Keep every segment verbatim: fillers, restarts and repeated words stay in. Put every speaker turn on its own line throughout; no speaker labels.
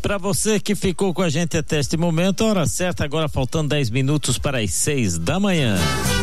Para você que ficou com a gente até este momento, hora certa, agora faltando dez minutos para as seis da manhã.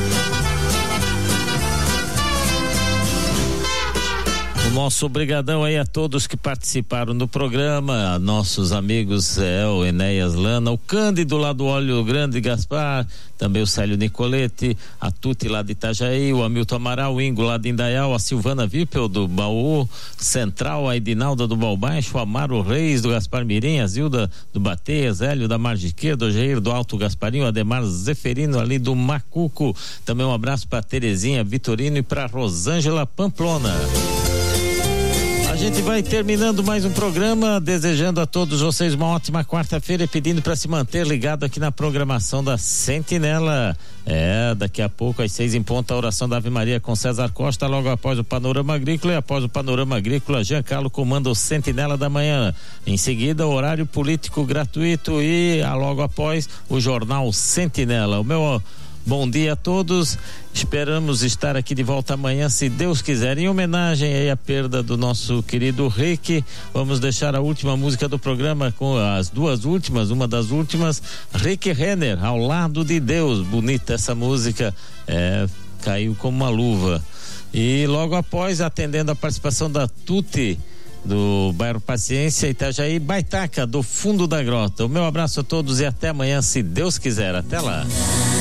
Nosso obrigadão aí a todos que participaram do programa, nossos amigos é, o Enéas Lana, o Cândido lá do Óleo Grande Gaspar, também o Célio Nicolete, a Tuti lá de Itajaí, o Hamilton Amaral, o Ingo lá de Indaial, a Silvana Vipel do Baú Central, a Edinalda do Baú Baixo, o Amaro Reis do Gaspar Mirim, a Zilda do Bateias, Hélio da Margem Esquerda, o Jair do Alto Gasparinho, o Ademar Zeferino ali do Macuco, também um abraço para Terezinha Vitorino e para Rosângela Pamplona. A gente vai terminando mais um programa, desejando a todos vocês uma ótima quarta-feira e pedindo para se manter ligado aqui na programação da Sentinela. É, daqui a pouco às seis em ponto a oração da Ave Maria com César Costa, logo após o Panorama Agrícola, e após o Panorama Agrícola Giancarlo comanda o Sentinela da Manhã. Em seguida, o horário político gratuito e a, logo após o Jornal Sentinela. O meu bom dia a todos, esperamos estar aqui de volta amanhã, se Deus quiser. Em homenagem aí à perda do nosso querido Rick, vamos deixar a última música do programa com as duas últimas, uma das últimas, Rick Renner, Ao Lado de Deus. Bonita essa música, é, caiu como uma luva. E logo após, atendendo a participação da Tuti do bairro Paciência, Itajaí, Baitaca do Fundo da Grota. O meu abraço a todos e até amanhã, se Deus quiser. Até lá.